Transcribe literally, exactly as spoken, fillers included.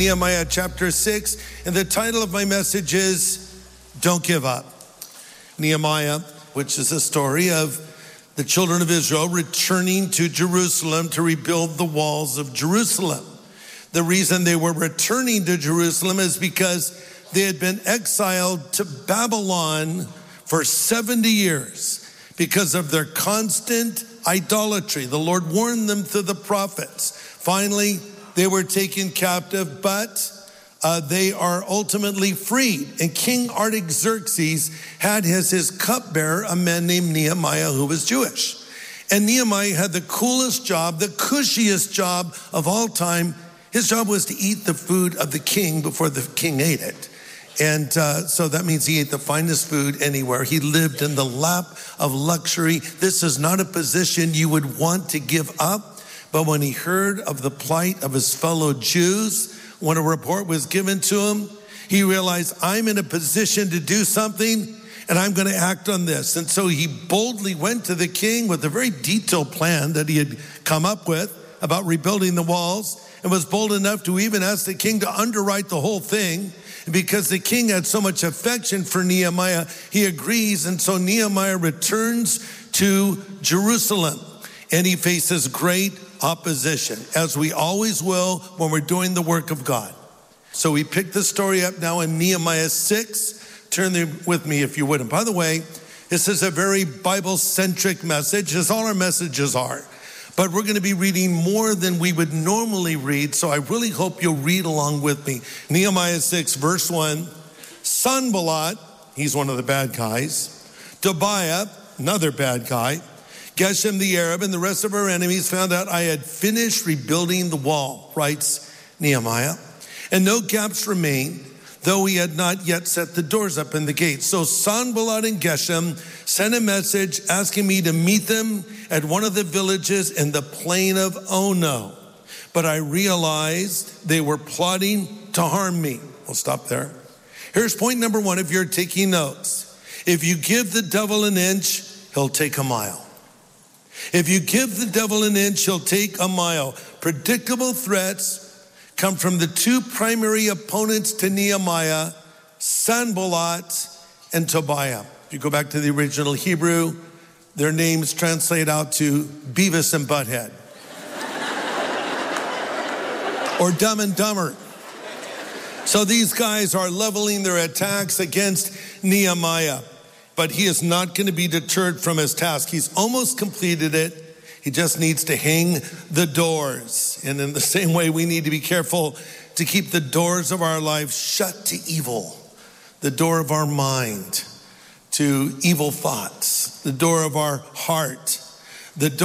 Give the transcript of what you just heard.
Nehemiah chapter six, and the title of my message is Don't Give Up. Nehemiah, which is a story of the children of Israel returning to Jerusalem to rebuild the walls of Jerusalem. The reason they were returning to Jerusalem is because they had been exiled to Babylon for seventy years because of their constant idolatry. The Lord warned them through the prophets. Finally, they were taken captive, but uh, they are ultimately freed. And King Artaxerxes had as his cupbearer a man named Nehemiah who was Jewish. And Nehemiah had the coolest job, the cushiest job of all time. His job was to eat the food of the king before the king ate it. And uh, so that means he ate the finest food anywhere. He lived in the lap of luxury. This is not a position you would want to give up. But when he heard of the plight of his fellow Jews, when a report was given to him, he realized, I'm in a position to do something, and I'm going to act on this. And so he boldly went to the king with a very detailed plan that he had come up with about rebuilding the walls, and was bold enough to even ask the king to underwrite the whole thing. And because the king had so much affection for Nehemiah, he agrees. And so Nehemiah returns to Jerusalem, and he faces great opposition, as we always will when we're doing the work of God. So we pick the story up now in Nehemiah six. Turn there with me if you would. And by the way, this is a very Bible-centric message, as all our messages are. But we're going to be reading more than we would normally read, so I really hope you'll read along with me. Nehemiah six, verse one, Sanballat, he's one of the bad guys, Tobiah, another bad guy, Geshem the Arab, and the rest of our enemies found out I had finished rebuilding the wall, writes Nehemiah, and no gaps remained, though we had not yet set the doors up in the gates. So Sanballat and Geshem sent a message asking me to meet them at one of the villages in the plain of Ono. But I realized they were plotting to harm me. We'll stop there. Here's point number one if you're taking notes. If you give the devil an inch, he'll take a mile. If you give the devil an inch, he'll take a mile. Predictable threats come from the two primary opponents to Nehemiah, Sanballat and Tobiah. If you go back to the original Hebrew, their names translate out to Beavis and Butthead. Or Dumb and Dumber. So these guys are leveling their attacks against Nehemiah. But he is not going to be deterred from his task. He's almost completed it. He just needs to hang the doors. And in the same way, we need to be careful to keep the doors of our lives shut to evil. The door of our mind to evil thoughts. The door of our heart. The door